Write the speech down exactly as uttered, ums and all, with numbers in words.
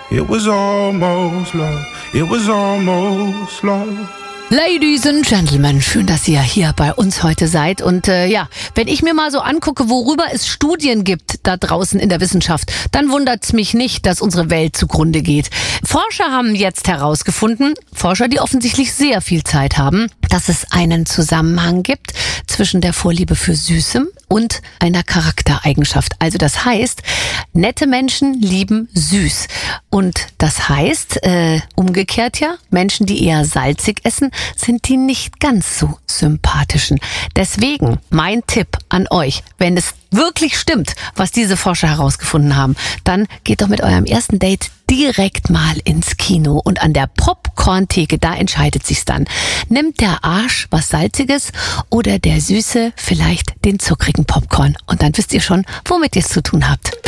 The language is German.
It was almost love. It was almost love. Ladies and Gentlemen, schön, dass ihr hier bei uns heute seid. Und äh, ja, wenn ich mir mal so angucke, worüber es Studien gibt da draußen in der Wissenschaft, dann wundert es mich nicht, dass unsere Welt zugrunde geht. Forscher haben jetzt herausgefunden, Forscher, die offensichtlich sehr viel Zeit haben, dass es einen Zusammenhang gibt zwischen der Vorliebe für Süßem und einer Charaktereigenschaft. Also das heißt, nette Menschen lieben süß. Und das heißt, äh, umgekehrt ja, Menschen, die eher salzig essen, sind die nicht ganz so sympathischen. Deswegen mein Tipp an euch, wenn es wirklich stimmt, was diese Forscher herausgefunden haben, dann geht doch mit eurem ersten Date direkt mal ins Kino und an der Popcorn-Theke, da entscheidet sich's dann. Nimmt der Arsch was Salziges oder der Süße vielleicht den zuckrigen Popcorn? Und dann wisst ihr schon, womit ihr es zu tun habt.